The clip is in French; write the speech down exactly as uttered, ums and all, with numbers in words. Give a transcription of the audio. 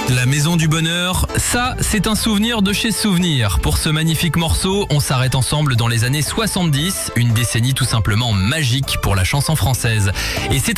La Maison du Bonheur, ça, c'est un souvenir de chez Souvenir. Pour ce magnifique morceau, on s'arrête ensemble dans les années soixante-dix, une décennie tout simplement magique pour la chanson française. Et c'est